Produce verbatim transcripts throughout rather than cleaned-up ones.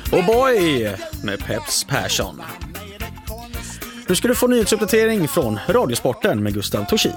Oh boy, med Peps Persson. Nu ska du få nyhetsuppdatering från Radiosporten med Gustav Torsi.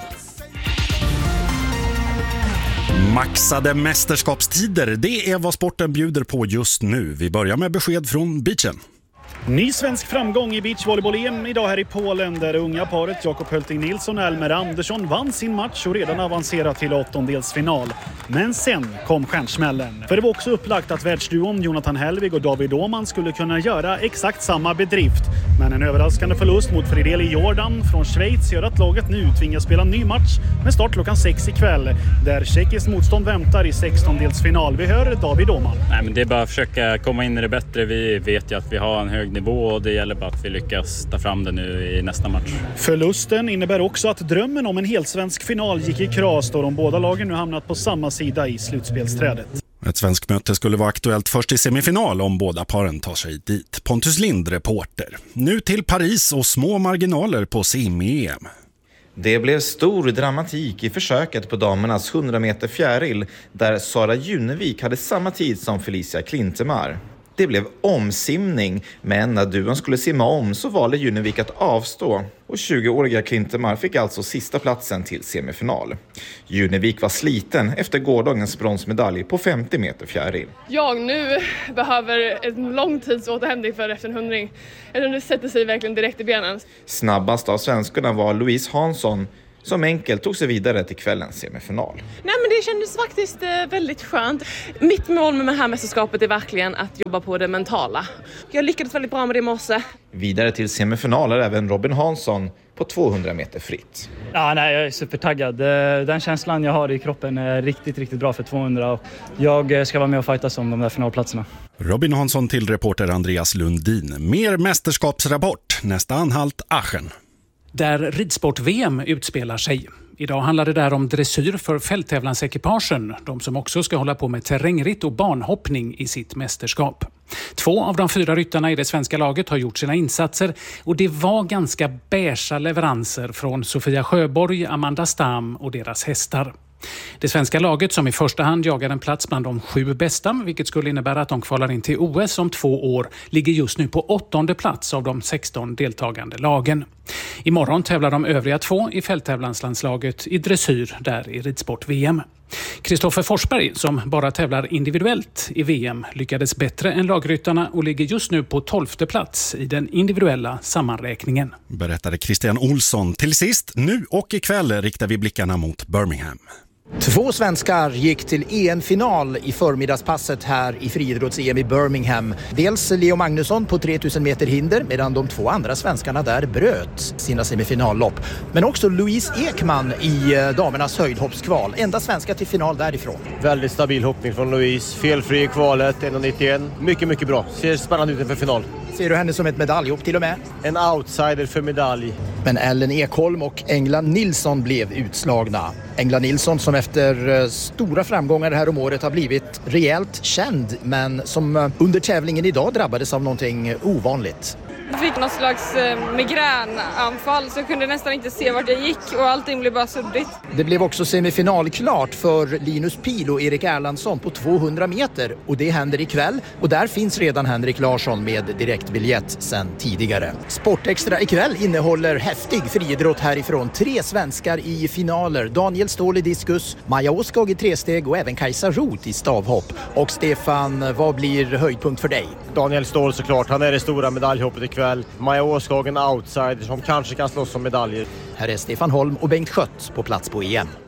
Maxade mästerskapstider, det är vad sporten bjuder på just nu. Vi börjar med besked från beachen. Ny svensk framgång i beachvolleyboll-E M idag här i Polen där det unga paret Jakob Hölting Nilsson och Elmer Andersson vann sin match och redan avancerat till åttondelsfinal. Men sen kom stjärnsmällen. För det var också upplagt att världsduon Jonathan Hellwig och David Åhman skulle kunna göra exakt samma bedrift. Men en överraskande förlust mot Frideli Jordan från Schweiz gör att laget nu tvingas spela en ny match med start klockan sex ikväll. Där tjeckiskt motstånd väntar i sextondelsfinal. Vi hör David Åhman. Nej, men det är bara att försöka komma in i det bättre. Vi vet ju att vi har en hög nivå och det gäller bara att vi lyckas ta fram det nu i nästa match. Förlusten innebär också att drömmen om en helsvensk final gick i kras då de båda lagen nu hamnat på samma sida i slutspelsträdet. Ett svensk möte skulle vara aktuellt först i semifinal om båda paren tar sig dit. Pontus Lind, reporter. Nu till Paris och små marginaler på sim-E M. Det blev stor dramatik i försöket på damernas hundra meter fjäril där Sara Junevik hade samma tid som Felicia Klintemar. Det blev omsimning, men när duon skulle simma om så valde Junevik att avstå och tjugoåriga Klintemar fick alltså sista platsen till semifinal. Junevik var sliten efter gårdagens bronsmedalj på femtio meter fjäril. Jag nu behöver en lång tids återhämtning för efter en hundring. Det sätter sig verkligen direkt i benen. Snabbast av svenskarna var Louise Hansson som enkelt tog sig vidare till kvällens semifinal. Nej, men det kändes faktiskt väldigt skönt. Mitt mål med det här mästerskapet är verkligen att jobba på det mentala. Jag lyckades väldigt bra med det i morse. Vidare till semifinal är även Robin Hansson på tvåhundra meter fritt. Ja, nej, jag är supertaggad. Den känslan jag har i kroppen är riktigt, riktigt bra för tvåhundra. Och jag ska vara med och fightas om de där finalplatserna. Robin Hansson till reporter Andreas Lundin. Mer mästerskapsrapport. Nästa anhalt Aachen. Där ridsport-V M utspelar sig. Idag handlar det där om dressyr för fälttävlansekipagen, de som också ska hålla på med terrängritt och banhoppning i sitt mästerskap. Två av de fyra ryttarna i det svenska laget har gjort sina insatser och det var ganska beiga leveranser från Sofia Sjöborg, Amanda Stam och deras hästar. Det svenska laget som i första hand jagar en plats bland de sju bästa, vilket skulle innebära att de kvalar in till O S om två år, ligger just nu på åttonde plats av de sexton deltagande lagen. Imorgon tävlar de övriga två i fälttävlanslandslaget i dressyr där i ridsport-V M. Kristoffer Forsberg, som bara tävlar individuellt i V M, lyckades bättre än lagryttarna och ligger just nu på tolfte plats i den individuella sammanräkningen. Berättade Christian Olsson. Till sist, nu och ikväll riktar vi blickarna mot Birmingham. Två svenskar gick till E M-final i förmiddagspasset här i friidrotts-E M i Birmingham. Dels Leo Magnusson på tre tusen meter hinder medan de två andra svenskarna där bröt sina semifinallopp. Men också Louise Ekman i damernas höjdhoppskval. Enda svenska till final därifrån. Väldigt stabil hoppning från Louise. Felfri i kvalet, en nittioett. Mycket, mycket bra. Ser spännande ut inför final. Ser du henne som ett medaljhopp till och med? En outsider för medalj. Men Ellen Ekholm och Engla Nilsson blev utslagna. Engla Nilsson som efter stora framgångar här om året har blivit rejält känd men som under tävlingen idag drabbades av någonting ovanligt. Jag fick någon slags migränanfall så jag kunde nästan inte se vart jag gick och allting blev bara suddigt. Det blev också semifinalklart för Linus Pil och Erik Erlandsson på tvåhundra meter och det händer ikväll och där finns redan Henrik Larsson med direktbiljett sedan tidigare. Sportextra ikväll innehåller häftig friidrott härifrån. Tre svenskar i finaler. Daniel Ståhl i diskus, Maja Åskog i tresteg och även Kajsa Roth i stavhopp. Och Stefan, vad blir höjdpunkt för dig? Daniel Ståhl såklart, han är det stora medaljhoppet ikväll. Maja Åskog en outsider som kanske kan slåss om medaljer. Här är Stefan Holm och Bengt Schött på plats på E M.